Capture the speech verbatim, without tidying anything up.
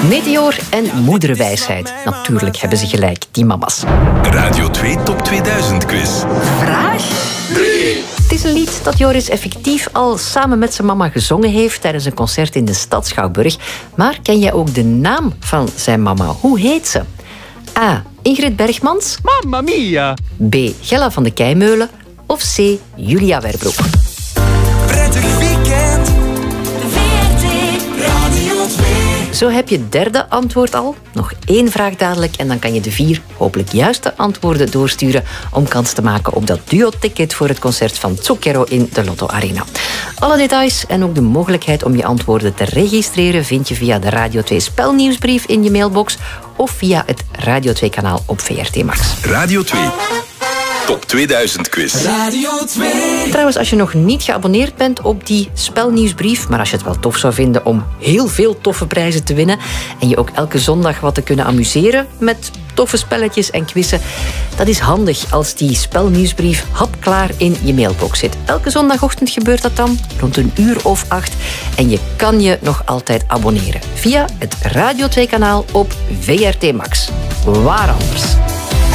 Meteor en moederwijsheid. Natuurlijk hebben ze gelijk, die mama's. Radio twee Top tweeduizend quiz. Vraag drie. Het is een lied dat Joris effectief al samen met zijn mama gezongen heeft tijdens een concert in de stad Schouwburg. Maar ken jij ook de naam van zijn mama? Hoe heet ze? A. Ingrid Bergmans. Mamma mia! B. Gella van de Keimeulen. Of C. Julia Werbroek. Prettig weekend. V R T Radio twee. Zo heb je het derde antwoord al. Nog één vraag dadelijk en dan kan je de vier hopelijk juiste antwoorden doorsturen om kans te maken op dat duo-ticket voor het concert van Zucchero in de Lotto Arena. Alle details en ook de mogelijkheid om je antwoorden te registreren vind je via de Radio twee spelnieuwsbrief in je mailbox of via het Radio twee kanaal op V R T Max. Radio twee Top tweeduizend quiz. Radio twee. Trouwens, als je nog niet geabonneerd bent op die spelnieuwsbrief, maar als je het wel tof zou vinden om heel veel toffe prijzen te winnen en je ook elke zondag wat te kunnen amuseren met toffe spelletjes en quizzen, dat is handig als die spelnieuwsbrief hapklaar in je mailbox zit. Elke zondagochtend gebeurt dat dan, rond een uur of acht. En je kan je nog altijd abonneren via het Radio twee kanaal op V R T Max. Waar anders?